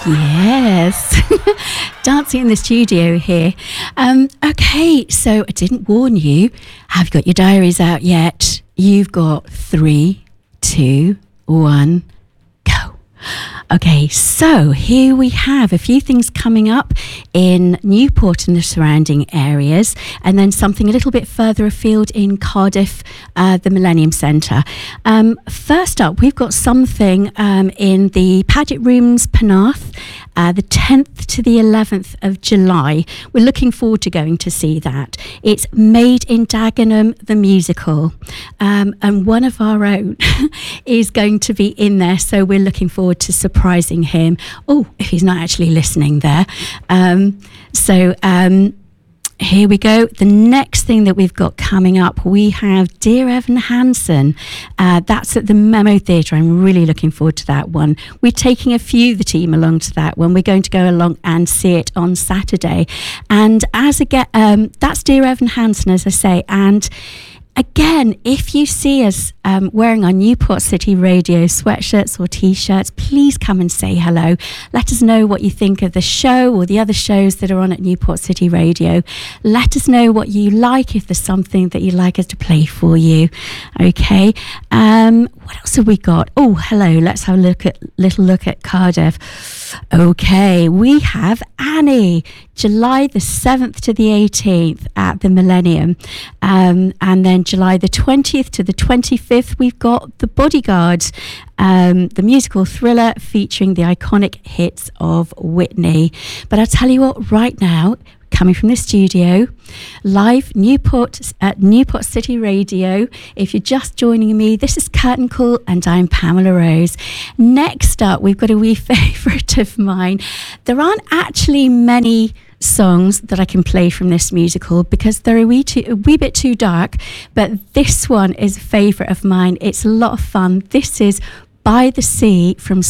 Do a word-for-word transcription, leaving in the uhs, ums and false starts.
Yes. Dancing in the studio here. Um, okay, so I didn't warn you. Have you got your diaries out yet? You've got three, two, one, go. Okay, so here we have a few things coming up in Newport and the surrounding areas, and then something a little bit further afield in Cardiff, uh, the Millennium Centre. Um, first up, we've got something um, in the Paget Rooms, Penarth, uh, the tenth to the eleventh of July. We're looking forward to going to see that. It's Made in Dagenham, the musical, um, and one of our own is going to be in there, so we're looking forward to surprising him. Oh, if he's not actually listening there. Um, so um, here we go. The next thing that we've got coming up, we have Dear Evan Hansen. Uh, that's at the Memo Theatre. I'm really looking forward to that one. We're taking a few of the team along to that one. We're going to go along and see it on Saturday. And as a get, um, that's Dear Evan Hansen, as I say. And again, if you see us um, wearing our Newport City Radio sweatshirts or T-shirts, please come and say hello. Let us know what you think of the show or the other shows that are on at Newport City Radio. Let us know what you like, if there's something that you'd like us to play for you. Okay. Um, what else have we got? Oh, hello. Let's have a look at little look at Cardiff. Okay, we have Annie, July the seventh to the eighteenth at the Millennium. Um, and then July the twentieth to the twenty-fifth, we've got The Bodyguards, um, the musical thriller featuring the iconic hits of Whitney. But I'll tell you what, right now, coming from the studio, live Newport at Newport City Radio. If you're just joining me, this is Curtain Call and I'm Pamela Rose. Next up, we've got a wee favourite of mine. There aren't actually many songs that I can play from this musical because they're a wee, too, a wee bit too dark, but this one is a favourite of mine. It's a lot of fun. This is By the Sea from